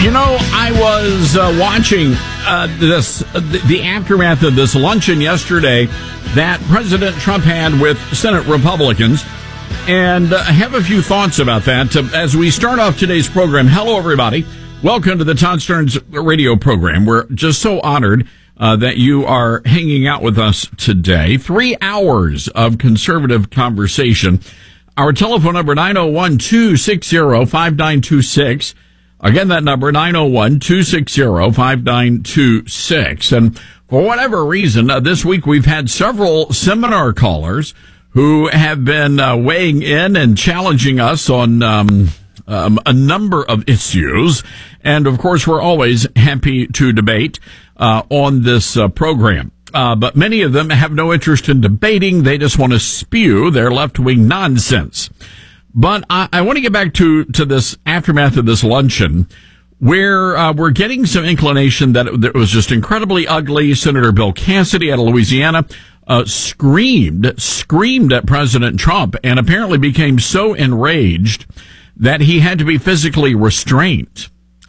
You know, I was watching the aftermath of this luncheon yesterday that President Trump had with Senate Republicans, and I have a few thoughts about that. As we start off today's program, hello, everybody. Welcome to the Todd Stearns radio program. We're just so honored that you are hanging out with us today. 3 hours of conservative conversation. Our telephone number, 901-260-5926. Again, that number, 901-260-5926. And for whatever reason, this week we've had several seminar callers who have been weighing in and challenging us on a number of issues. And, of course, we're always happy to debate on this program. But many of them have no interest in debating. They just want to spew their left-wing nonsense. But I want to get back to this aftermath of this luncheon, where we're getting some inclination that it was just incredibly ugly. Senator Bill Cassidy out of Louisiana screamed at President Trump and apparently became so enraged that he had to be physically restrained.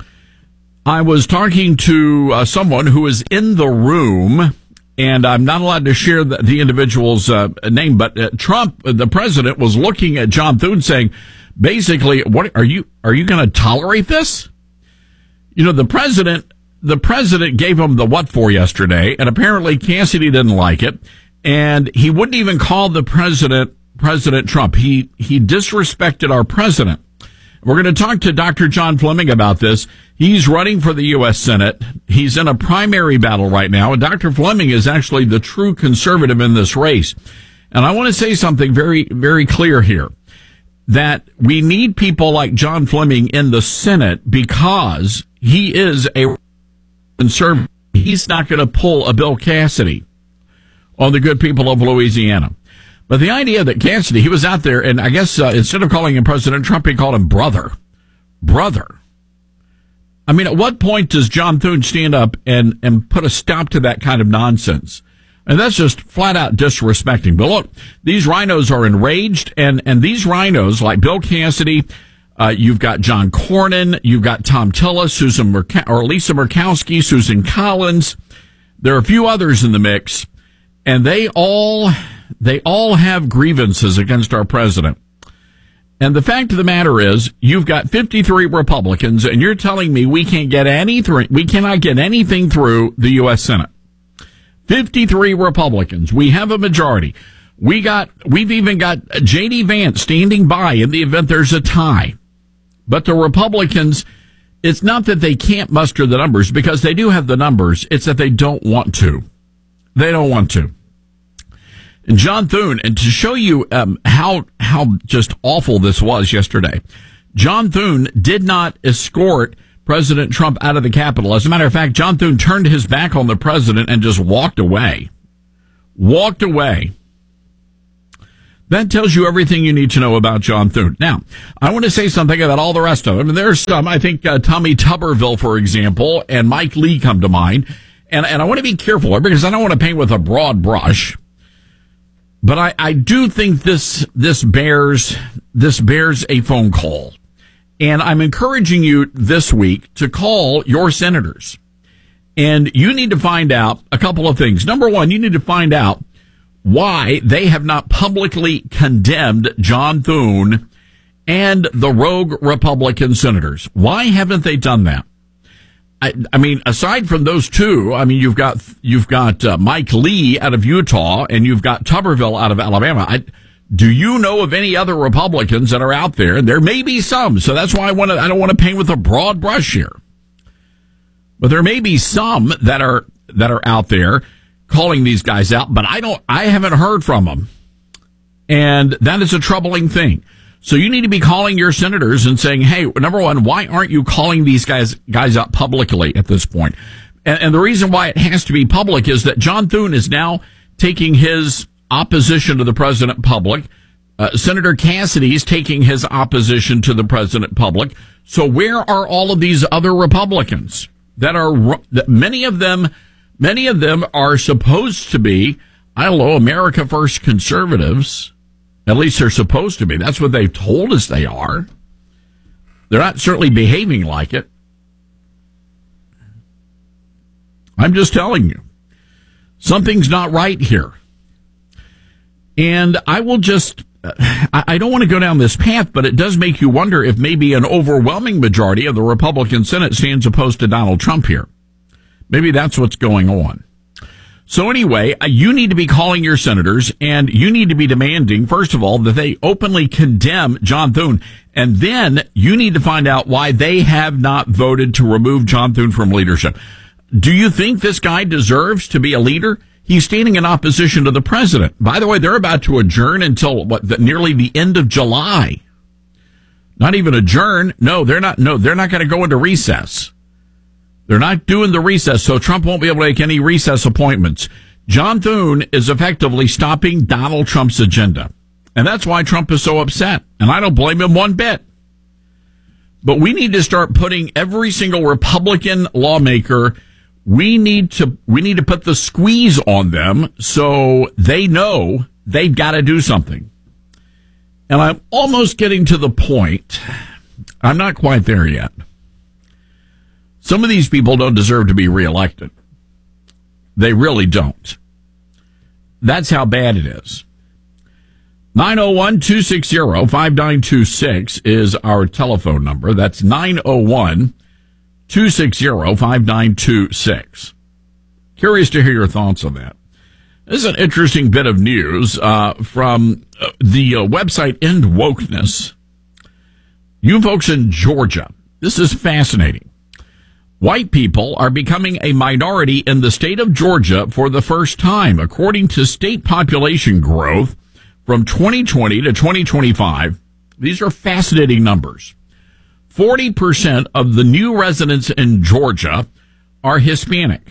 I was talking to someone who was in the room, and I'm not allowed to share the individual's name, but Trump, the president, was looking at John Thune saying, basically, what are you going to tolerate this? You know, the president gave him the what for yesterday, and apparently Cassidy didn't like it, and he wouldn't even call the President Trump. He disrespected our president. We're going to talk to Dr. John Fleming about this. He's running for the U.S. Senate. He's in a primary battle right now, and Dr. Fleming is actually the true conservative in this race. And I want to say something very, very clear here, that we need people like John Fleming in the Senate because he is a conservative. He's not going to pull a Bill Cassidy on the good people of Louisiana. But the idea that Cassidy, he was out there, and I guess instead of calling him President Trump, he called him brother. Brother. I mean, at what point does John Thune stand up and put a stop to that kind of nonsense? And that's just flat out disrespecting. But look, these rhinos are enraged, and these rhinos, like Bill Cassidy, you've got John Cornyn, you've got Tom Tillis, Lisa Murkowski, Susan Collins. There are a few others in the mix, and they all have grievances against our president. And the fact of the matter is, you've got 53 Republicans, and you're telling me we cannot get anything through the U.S. Senate. 53 Republicans. We have a majority. We've even got J.D. Vance standing by in the event there's a tie. But the Republicans, it's not that they can't muster the numbers, because they do have the numbers. It's that they don't want to. They don't want to. And John Thune, and to show you how just awful this was yesterday, John Thune did not escort President Trump out of the Capitol. As a matter of fact, John Thune turned his back on the president and just walked away. Walked away. That tells you everything you need to know about John Thune. Now, I want to say something about all the rest of them. There's some, I think Tommy Tuberville, for example, and Mike Lee come to mind. And I want to be careful because I don't want to paint with a broad brush. But I do think this bears a phone call. And I'm encouraging you this week to call your senators. And you need to find out a couple of things. Number one, you need to find out why they have not publicly condemned John Thune and the rogue Republican senators. Why haven't they done that? I mean, aside from those two, I mean, you've got Mike Lee out of Utah and you've got Tuberville out of Alabama. Do you know of any other Republicans that are out there? And there may be some, so that's why I don't want to paint with a broad brush here. But there may be some that are out there calling these guys out, but I haven't heard from them. And that is a troubling thing. So you need to be calling your senators and saying, hey, number one, why aren't you calling these guys out publicly at this point? And the reason why it has to be public is that John Thune is now taking his opposition to the president public. Senator Cassidy is taking his opposition to the president public. So where are all of these other Republicans that many of them are supposed to be, I don't know, America First conservatives. At least they're supposed to be. That's what they've told us they are. They're not certainly behaving like it. I'm just telling you. Something's not right here. And I will just, I don't want to go down this path, but it does make you wonder if maybe an overwhelming majority of the Republican Senate stands opposed to Donald Trump here. Maybe that's what's going on. So anyway, you need to be calling your senators, and you need to be demanding, first of all, that they openly condemn John Thune. And then you need to find out why they have not voted to remove John Thune from leadership. Do you think this guy deserves to be a leader? He's standing in opposition to the president. By the way, they're about to adjourn until nearly the end of July. Not even adjourn. No, they're not going to go into recess. They're not doing the recess, so Trump won't be able to make any recess appointments. John Thune is effectively stopping Donald Trump's agenda. And that's why Trump is so upset. And I don't blame him one bit. But we need to start putting every single Republican lawmaker, we need to put the squeeze on them so they know they've got to do something. And I'm almost getting to the point. I'm not quite there yet. Some of these people don't deserve to be reelected. They really don't. That's how bad it is. 901-260-5926 is our telephone number. That's 901-260-5926. Curious to hear your thoughts on that. This is an interesting bit of news from the website End Wokeness. You folks in Georgia, this is fascinating. White people are becoming a minority in the state of Georgia for the first time, according to state population growth from 2020 to 2025. These are fascinating numbers. 40% of the new residents in Georgia are Hispanic.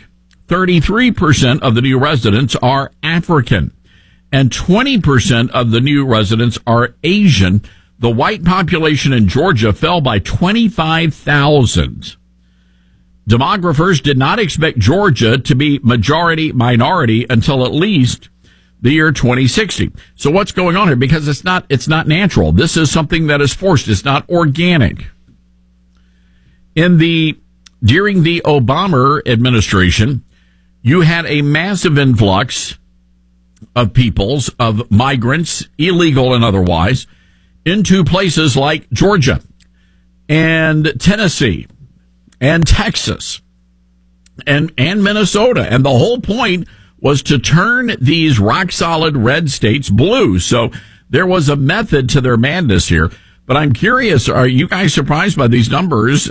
33% of the new residents are African. And 20% of the new residents are Asian. The white population in Georgia fell by 25,000. Demographers did not expect Georgia to be majority-minority until at least the year 2060. So what's going on here? Because it's not natural. This is something that is forced. It's not organic. During the Obama administration, you had a massive influx of peoples, of migrants, illegal and otherwise, into places like Georgia and Tennessee and Texas and Minnesota. And the whole point was to turn these rock-solid red states blue. So there was a method to their madness here. But I'm curious, are you guys surprised by these numbers?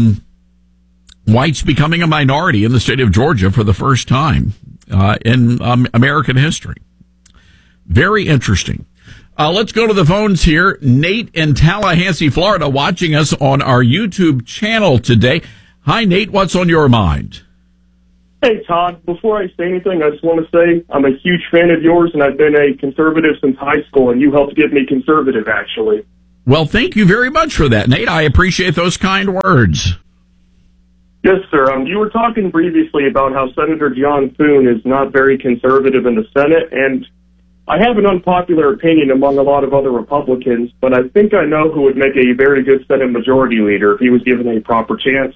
Whites becoming a minority in the state of Georgia for the first time in American history. Very interesting. Let's go to the phones here. Nate in Tallahassee, Florida, watching us on our YouTube channel today. Hi, Nate. What's on your mind? Hey, Todd. Before I say anything, I just want to say I'm a huge fan of yours, and I've been a conservative since high school, and you helped get me conservative, actually. Well, thank you very much for that, Nate. I appreciate those kind words. Yes, sir. You were talking previously about how Senator John Thune is not very conservative in the Senate, and I have an unpopular opinion among a lot of other Republicans, but I think I know who would make a very good Senate Majority Leader if he was given a proper chance.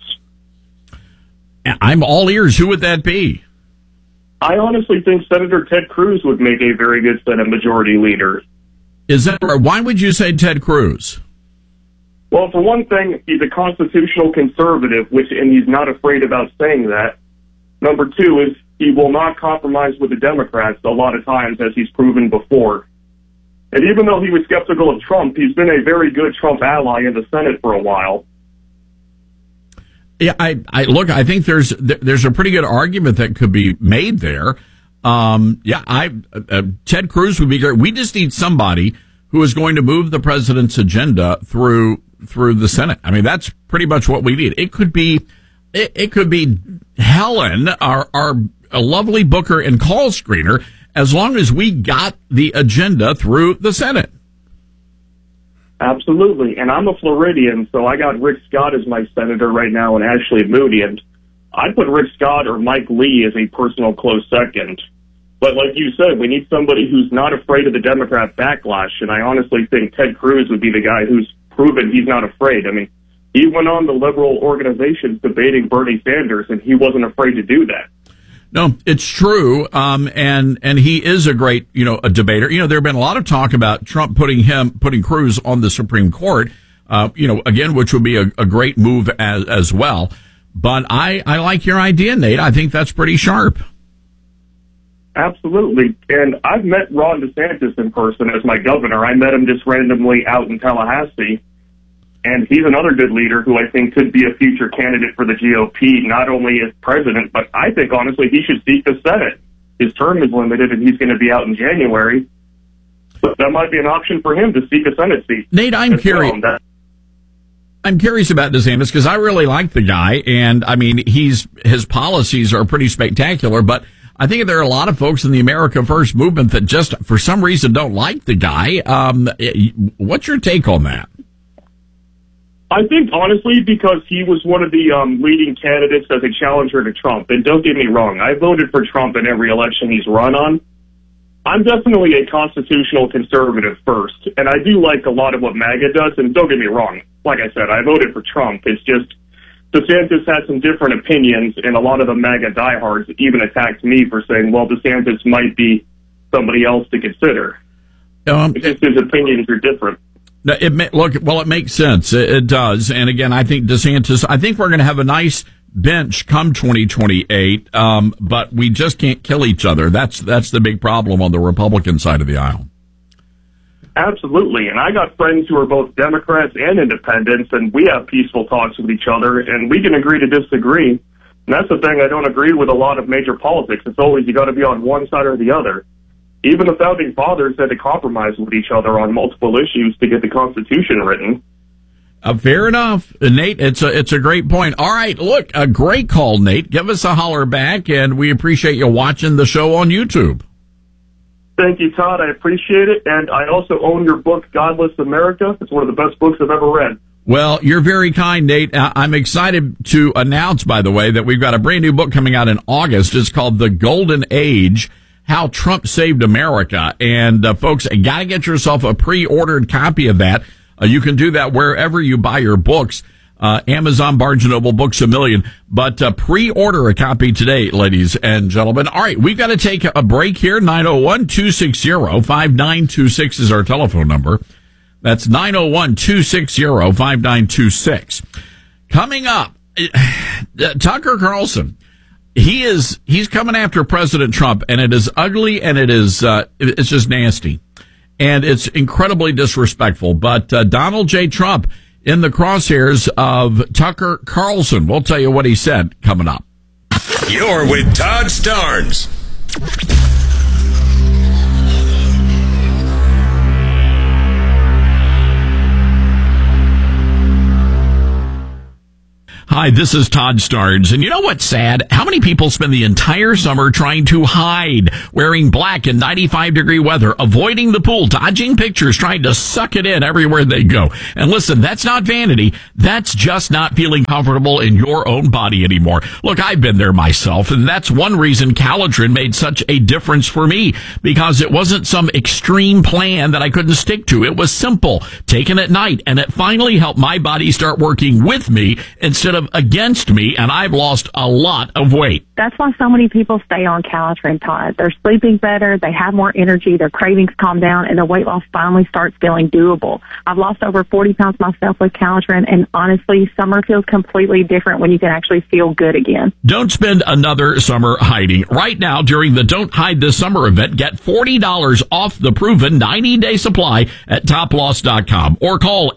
I'm all ears. Who would that be? I honestly think Senator Ted Cruz would make a very good Senate Majority Leader. Is that right? Why would you say Ted Cruz? Well, for one thing, he's a constitutional conservative, and he's not afraid about saying that. Number two is he will not compromise with the Democrats a lot of times, as he's proven before. And even though he was skeptical of Trump, he's been a very good Trump ally in the Senate for a while. Yeah, I think there's a pretty good argument that could be made there. Ted Cruz would be great. We just need somebody who is going to move the president's agenda through the Senate. I mean, that's pretty much what we need. It could be Helen, our lovely booker and call screener, as long as we got the agenda through the Senate. Absolutely. And I'm a Floridian, so I got Rick Scott as my senator right now and Ashley Moody. And I'd put Rick Scott or Mike Lee as a personal close second. But like you said, we need somebody who's not afraid of the Democrat backlash. And I honestly think Ted Cruz would be the guy who's proven he's not afraid. I mean, he went on the liberal organizations debating Bernie Sanders, and he wasn't afraid to do that. No, it's true. And he is a great, a debater. There have been a lot of talk about Trump putting Cruz on the Supreme Court, again, which would be a great move as well. But I like your idea, Nate. I think that's pretty sharp. Absolutely. And I've met Ron DeSantis in person as my governor. I met him just randomly out in Tallahassee. And he's another good leader who I think could be a future candidate for the GOP, not only as president, but I think, honestly, he should seek the Senate. His term is limited, and he's going to be out in January. But that might be an option for him to seek a Senate seat. Nate, I'm curious. I'm curious about DeSantis because I really like the guy, and I mean, his policies are pretty spectacular, but I think there are a lot of folks in the America First movement that just, for some reason, don't like the guy. What's your take on that? I think, honestly, because he was one of the leading candidates as a challenger to Trump. And don't get me wrong, I voted for Trump in every election he's run on. I'm definitely a constitutional conservative first, and I do like a lot of what MAGA does. And don't get me wrong, like I said, I voted for Trump. It's just DeSantis had some different opinions, and a lot of the MAGA diehards even attacked me for saying, well, DeSantis might be somebody else to consider. Just his opinions are different. It makes sense. It does. And again, I think DeSantis, I think we're going to have a nice bench come 2028, but we just can't kill each other. That's the big problem on the Republican side of the aisle. Absolutely. And I got friends who are both Democrats and independents, and we have peaceful talks with each other, and we can agree to disagree. And that's the thing, I don't agree with a lot of major politics. It's always you got to be on one side or the other. Even the founding fathers had to compromise with each other on multiple issues to get the Constitution written. Fair enough, Nate. It's a great point. All right, look, a great call, Nate. Give us a holler back, and we appreciate you watching the show on YouTube. Thank you, Todd. I appreciate it, and I also own your book, Godless America. It's one of the best books I've ever read. Well, you're very kind, Nate. I'm excited to announce, by the way, that we've got a brand new book coming out in August. It's called The Golden Age: How Trump Saved America. And folks, you got to get yourself a pre-ordered copy of that. You can do that wherever you buy your books. Amazon, Barnes & Noble, Books A Million. But pre-order a copy today, ladies and gentlemen. All right, we've got to take a break here. 901-260-5926 is our telephone number. That's 901-260-5926. Coming up, Tucker Carlson. He's coming after President Trump, and it is ugly, and it's just nasty, and it's incredibly disrespectful. But Donald J. Trump in the crosshairs of Tucker Carlson. We'll tell you what he said coming up. You're with Todd Starnes. Hi, this is Todd Starnes, and you know what's sad? How many people spend the entire summer trying to hide, wearing black in 95-degree weather, avoiding the pool, dodging pictures, trying to suck it in everywhere they go? And listen, that's not vanity. That's just not feeling comfortable in your own body anymore. Look, I've been there myself, and that's one reason Calotren made such a difference for me, because it wasn't some extreme plan that I couldn't stick to. It was simple, taken at night, and it finally helped my body start working with me instead of against me, and I've lost a lot of weight. That's why so many people stay on Calotren, Todd. They're sleeping better, they have more energy, their cravings calm down, and their weight loss finally starts feeling doable. I've lost over 40 pounds myself with Calotren, and honestly, summer feels completely different when you can actually feel good again. Don't spend another summer hiding. Right now, during the Don't Hide This Summer event, get $40 off the proven 90-day supply at toploss.com or call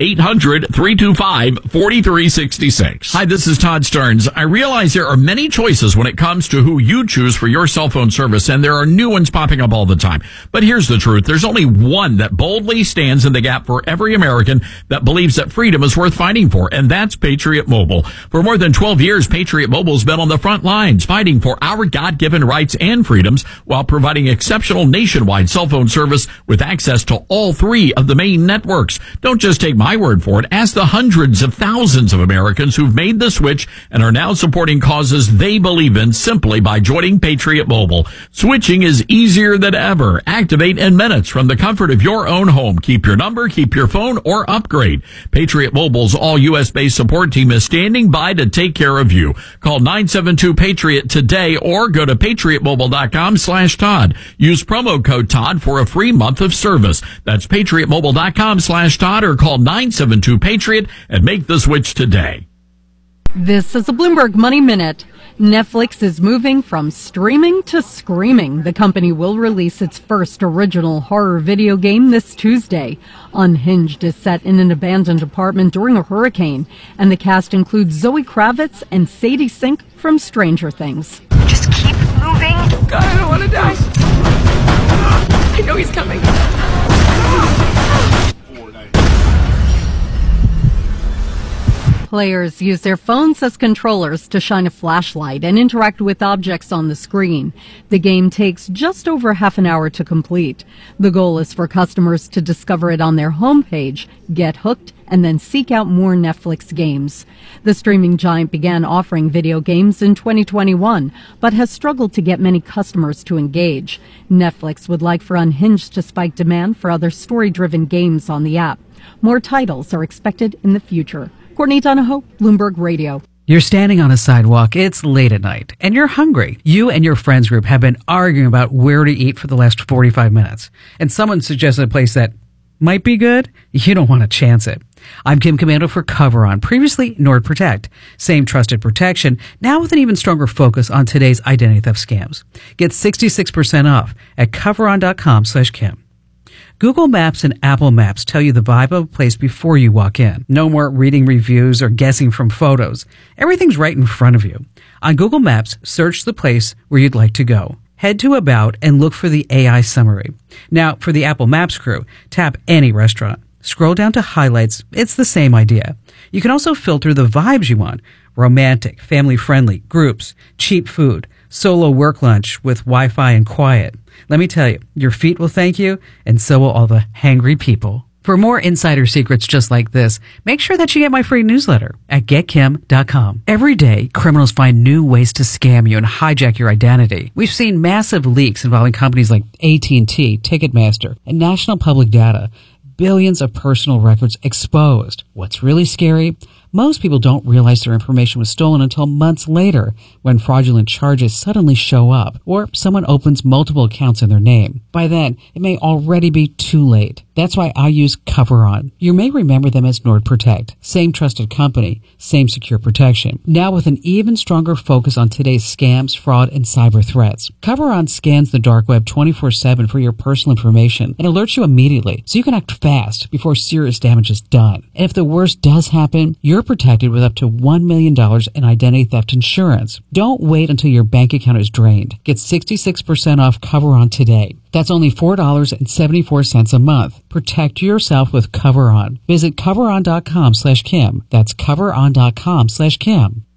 800-325-4366. Hi, this is Todd Starnes. I realize there are many choices when it comes to who you choose for your cell phone service, and there are new ones popping up all the time. But here's the truth. There's only one that boldly stands in the gap for every American that believes that freedom is worth fighting for, and that's Patriot Mobile. For more than 12 years, Patriot Mobile's been on the front lines fighting for our God-given rights and freedoms while providing exceptional nationwide cell phone service with access to all three of the main networks. Don't just take my word for it. Ask the hundreds of thousands of Americans who've made made the switch and are now supporting causes they believe in simply by joining Patriot Mobile. Switching is easier than ever. Activate in minutes from the comfort of your own home. Keep your number, keep your phone, or upgrade. Patriot Mobile's all U.S.-based support team is standing by to take care of you. Call 972-PATRIOT today or go to patriotmobile.com/Todd. Use promo code Todd for a free month of service. That's patriotmobile.com/Todd or call 972-PATRIOT and make the switch today. This is a Bloomberg Money Minute. Netflix is moving from streaming to screaming. The company will release its first original horror video game this Tuesday. Unhinged is set in an abandoned apartment during a hurricane, and the cast includes Zoe Kravitz and Sadie Sink from Stranger Things. Just keep moving. God, I don't want to die. I know he's coming. Players use their phones as controllers to shine a flashlight and interact with objects on the screen. The game takes just over half an hour to complete. The goal is for customers to discover it on their homepage, get hooked, and then seek out more Netflix games. The streaming giant began offering video games in 2021, but has struggled to get many customers to engage. Netflix would like for Unhinged to spike demand for other story-driven games on the app. More titles are expected in the future. Courtney Donahoe, Bloomberg Radio. You're standing on a sidewalk, it's late at night, and you're hungry. You and your friends group have been arguing about where to eat for the last 45 minutes, and someone suggested a place that might be good. You don't want to chance it. I'm Kim Commando for Coveron, previously NordProtect. Same trusted protection, now with an even stronger focus on today's identity theft scams. Get 66% off at Coveron.com/Kim. Google Maps and Apple Maps tell you the vibe of a place before you walk in. No more reading reviews or guessing from photos. Everything's right in front of you. On Google Maps, search the place where you'd like to go. Head to About and look for the AI summary. Now, for the Apple Maps crew, tap any restaurant. Scroll down to highlights. It's the same idea. You can also filter the vibes you want. Romantic, family-friendly, groups, cheap food, solo work lunch with Wi-Fi and quiet. Let me tell you, your feet will thank you, and so will all the hangry people. For more insider secrets just like this, make sure that you get my free newsletter at getkim.com. Every day, criminals find new ways to scam you and hijack your identity. We've seen massive leaks involving companies like AT&T, Ticketmaster, and National Public Data. Billions of personal records exposed. What's really scary? Most people don't realize their information was stolen until months later when fraudulent charges suddenly show up or someone opens multiple accounts in their name. By then, it may already be too late. That's why I use Coveron. You may remember them as NordProtect. Same trusted company, same secure protection. Now with an even stronger focus on today's scams, fraud, and cyber threats. Coveron scans the dark web 24/7 for your personal information and alerts you immediately so you can act fast before serious damage is done. And if the worst does happen, you're protected with up to $1 million in identity theft insurance. Don't wait until your bank account is drained. Get 66% off Coveron today. That's only $4.74 a month. Protect yourself with Coveron. Visit Coveron.com/Kim. That's Coveron.com/Kim.